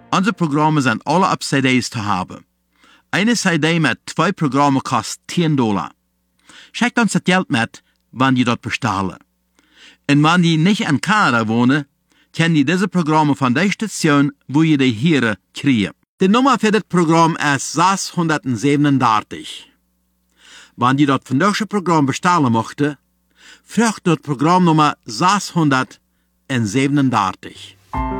Unsere Programme sind alle auf CDs zu haben. Eine CD mit 2 Programmen kostet $10. Schickt uns das Geld mit, wenn ihr dort bestellen. Und wenn die nicht in Kanada wohnen, können die diese Programme von der Station, wo ihr die hören, kriegen. Die Nummer für das Programm ist 637. Wenn die dort von diesem Programm bestellen möchten, fragt dort Programmnummer 637.